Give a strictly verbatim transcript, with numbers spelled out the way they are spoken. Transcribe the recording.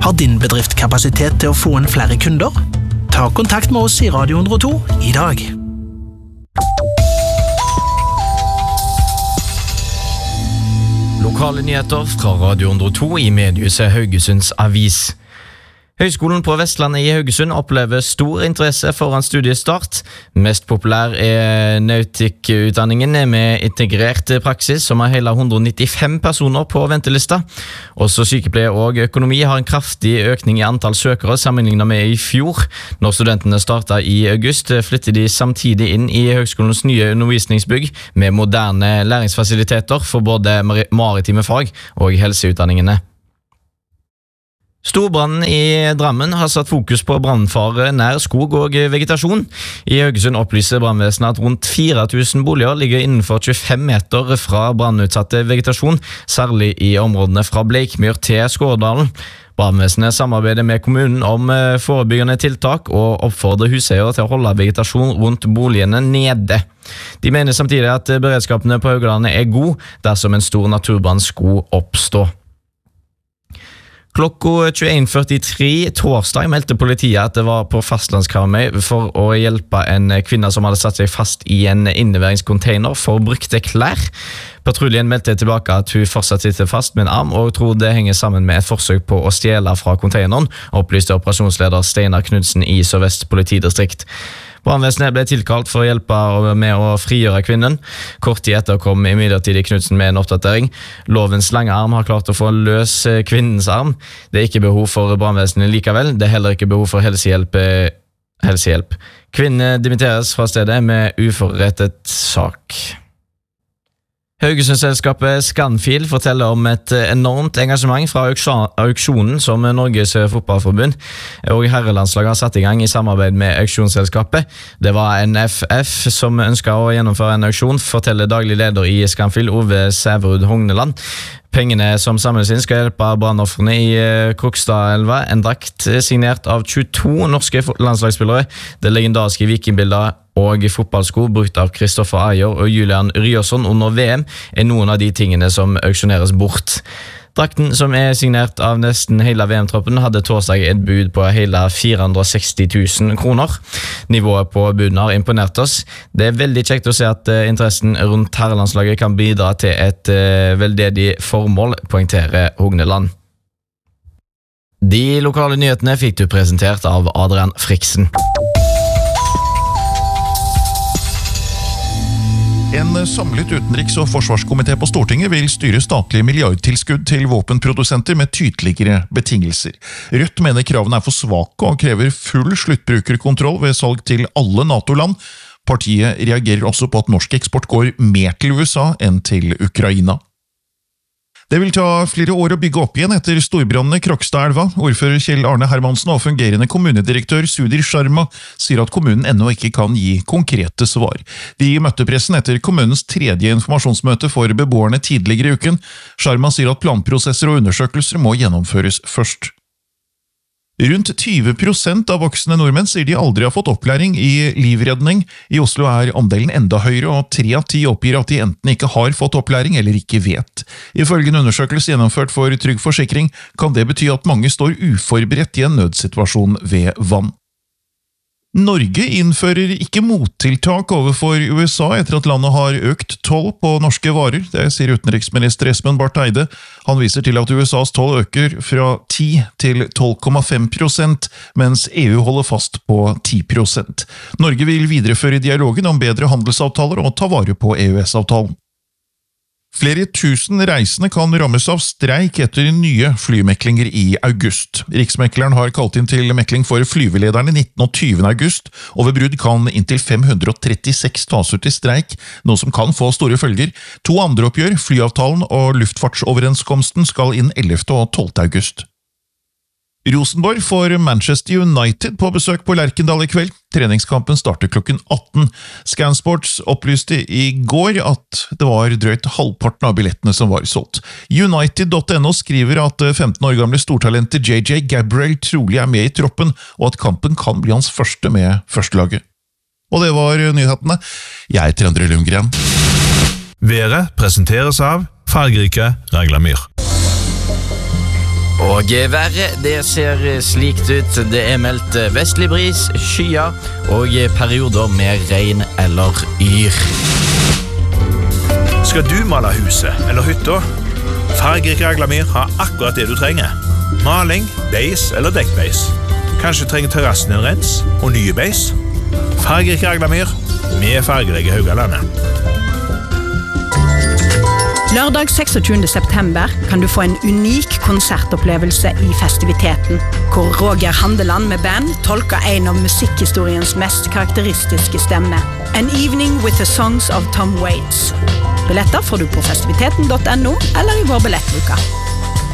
Har din bedrift kapasitet til å få inn flere kunder? Ta kontakt med oss i Radio hundre og to i dag. Lokale nyheter fra Radio hundre og to i mediehuset Haugesunds Avis. Høgskolen på Vestlandet i Haugesund opplever stor interesse foran studiestart. Mest populær er nautikkutdanningen med integrert praksis, som har hele hundre og nittifem personer på ventelista. Også sykepleier og økonomi har en kraftig økning i antall søkere sammenlignet med i fjor. Når studentene startet i august, flytter de samtidig inn i høgskolens nye undervisningsbygg med moderne læringsfasiliteter for både maritime fag og helseutdanningene. Storbrannen i Drammen har satt fokus på brannfare nær skog og vegetasjon. I Haugesund opplyser brannvesenet at rundt fire tusen boliger ligger innenfor tjuefem meter fra brannutsatte vegetasjon, særlig i områdene fra Bleikmyr til Skårdalen. Brannvesenet samarbeider med kommunen om forebyggende tiltak og oppfordrer huseiere til å holde vegetasjon rundt boligene nede. De mener samtidig at beredskapene på Haugalandet er god dersom en stor naturbrann skulle oppstå. Klokka tjueen førtitre torsdag meldte politiet at det var på fastlandskarmøy for å hjelpe en kvinne som hadde satt seg fast i en innleveringscontainer for brukte klær. Patruljen meldte tilbake at hun fortsatt sitter fast med en arm og tror det henger sammen med et forsøk på å stjele fra containeren, opplyste operasjonsleder Steinar Knudsen i Sør-Vest politidistrikt. Brannvesenet ble tilkalt for å hjelpe med å frigjøre kvinnen. Kort tid etter kom imidlertid Knudsen med en oppdatering. Lovens lange arm har klart å få løs kvinnens arm. Det er ikke behov for brannvesenet likevel. Det er heller ikke behov for helsehjelp. helsehjelp. Kvinnen dimitteres fra stedet med uforrettet sak. Haugesundselskapet Scanfil forteller om et enormt engasjement fra auksjonen som Norges fotballforbund og herrelandslaget har satt i gang i samarbeid med auksjonsselskapet. Det var N F F som ønsket å gjennomføre en auksjon, forteller daglig leder i Scanfil, Ove Sæverud Hogneland. Pengene som samles inn skal hjelpe brannofferne i Krokstadelva, en drakt signert av tjueto norske landslagsspillere, det legendariske vikingbildet og fotballsko brukt av Kristoffer Ayer og Julian Ryerson under V M er noen av de tingene som auksjoneres bort. Drakten, som er signert av nesten hele V M-troppen, hadde torsdag et bud på hele fire hundre og seksti tusen kroner. Nivået på buden har imponert oss. Det er veldig kjekt å se at uh, interessen rundt herrelandslaget kan bidra til et uh, veldedig formål, poengterer Hogneland. De lokale nyhetene fikk du presentert av Adrian Friksen. En samlet utenriks- og forsvarskomité på Stortinget vil styre statlige milliardtilskudd til våpenprodusenter med tydeligere betingelser. Rødt mener kravene er for svake og krever full sluttbrukerkontroll ved salg til alle NATO-land. Partiet reagerer også på at norsk eksport går mer til U S A enn til Ukraina. Det vil ta flere år å bygge opp igjen etter storbrannene i Krokstadelva. Ordfører Kjell Arne Hermansen og fungerende kommunedirektør Sudir Sharma sier at kommunen ennå ikke kan gi konkrete svar. De møtte pressen etter kommunens tredje informasjonsmøte for beboerne tidligere i uken. Sharma sier at planprosesser og undersøkelser må gjennomføres først. Rundt tyve prosent av voksne nordmenn sier de aldri har fått opplæring i livredning. I Oslo er andelen enda høyere, og tre av ti oppgir at de enten ikke har fått opplæring eller ikke vet. Ifølge en undersøkelse gjennomført for Trygg Forsikring kan det bety at mange står uforberedt i en nødsituasjon ved vann. Norge innfører ikke mottiltak overfor U S A etter at landet har økt toll på norske varer, det sier utenriksminister Espen Barth Eide. Han viser til at U S A's toll øker fra ti til tolv komma fem prosent, mens E U holder fast på ti prosent. Norge vil videreføre dialogen om bedre handelsavtaler og ta vare på E U S-avtalen. Flere tusen reisende kan rammes av streik etter nye flymeklinger i august. Riksmekleren har kalt inn til mekling for flyvelederne nittende og tyvende august, og ved brudd kan inntil fem hundre og trettiseks tas ut i streik, noe som kan få store følger. To andre oppgjør, flyavtalen og luftfartsoverenskomsten, skal inn ellevte og tolvte august. Rosenborg får Manchester United på besøk på Lerkendal i kveld. Treningskampen starter klokken atten. Scansports opplyste i går at det var drøyt halvparten av billettene som var solgt. United punktum no skriver at femten år gamle stortalentet J J Gabriel trolig er med i troppen, og at kampen kan bli hans første med førstelaget. Og det var nyhetene. Jeg heter André Lundgren. Været presenteres av fargerike Raglamyr. Og Og været, det ser slikt ut. Det er meldt vestlig bris, skyer og perioder med regn eller yr. Skal du male huset eller hytta? Fargerik Raglamyr har akkurat det du trenger. Maling, beis eller dekkbeis. Kanskje trenger terrassen en rens og nye beis? Fargerik Raglamyr, med fargelegge Haugalandet. Lørdag seksogtyvende september kan du få en unik konsertopplevelse i festiviteten, hvor Roger Handeland med band tolker en av musikkhistoriens mest karakteristiske stemme. An Evening with the Songs of Tom Waits. Billetter får du på festiviteten punktum no eller i vår billettluka.